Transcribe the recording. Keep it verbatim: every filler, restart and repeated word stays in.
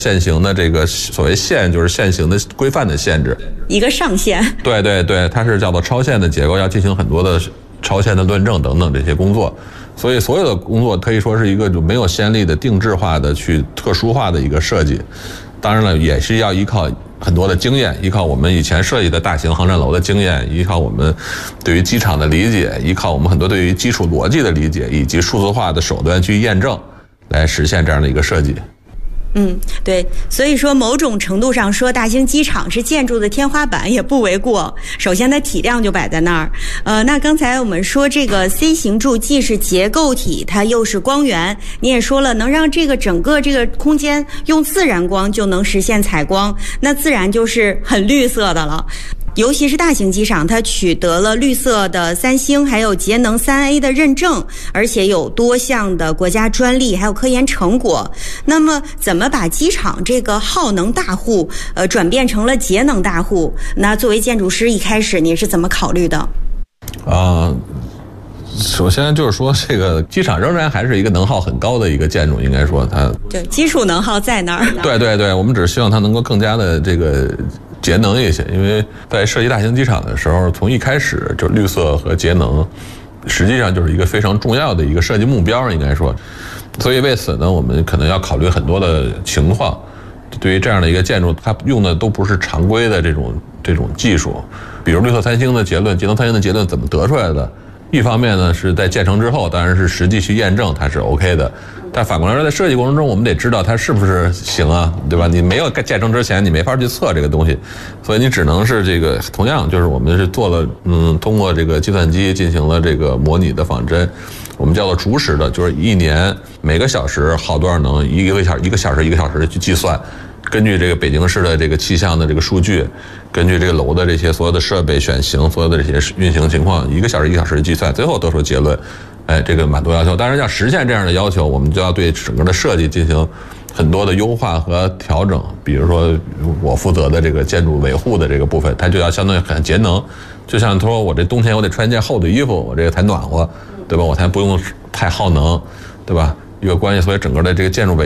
现行的这个所谓限就是现行的规范的限制， 一个上限。 对对对，它是叫做超限的结构，要进行很多的超限的论证等等这些工作，所以所有的工作可以说是一个就没有先例的定制化的去特殊化的一个设计。当然了，也是要依靠很多的经验，依靠我们以前设计的大型航站楼的经验，依靠我们对于机场的理解，依靠我们很多对于基础逻辑的理解，以及数字化的手段去验证，来实现这样的一个设计。 嗯，对，所以说某种程度上说，大兴机场是建筑的天花板也不为过。首先它体量就摆在那儿。呃，那刚才我们说这个 C 型柱既是结构体，它又是光源。你也说了，能让这个整个这个空间用自然光就能实现采光，那自然就是很绿色的了。尤其是大型机场，它取得了绿色的三星还有节能三 A 的认证，而且有多项的国家专利还有科研成果。那么怎么把机场这个耗能大户呃转变成了节能大户？那作为建筑师，一开始你是怎么考虑的？ 啊、呃，首先就是说，这个机场仍然还是一个能耗很高的一个建筑，应该说它对基础能耗在那儿。 对对对，我们只是希望它能够更加的这个节能一些，因为在设计大型机场的时候，从一开始就绿色和节能，实际上就是一个非常重要的一个设计目标，应该说。所以为此呢，我们可能要考虑很多的情况。对于这样的一个建筑，它用的都不是常规的这种这种技术，比如绿色三星的结论、节能三星的结论怎么得出来的？一方面呢，是在建成之后，当然是实际去验证它是 OK 的。但反过来说，在设计过程中，我们得知道它是不是行啊，对吧？你没有建成之前，你没法去测这个东西，所以你只能是这个。同样，就是我们是做了，嗯，通过这个计算机进行了这个模拟的仿真，我们叫做逐时的，就是一年每个小时耗多少能，一个小一个小时一个小时去计算。根据这个北京市的这个气象的这个数据，根据这个楼的这些所有的设备选型，所有的这些运行情况，一个小时一个小时计算，最后得出结论，哎，这个满足要求。当然要实现这样的要求，我们就要对整个的设计进行很多的优化和调整。比如说我负责的这个建筑维护的这个部分，它就要相对很节能。就像说我这冬天我得穿一件厚的衣服，我这个才暖和，对吧？我才不用太耗能，对吧？一个关系，所以整个的这个建筑维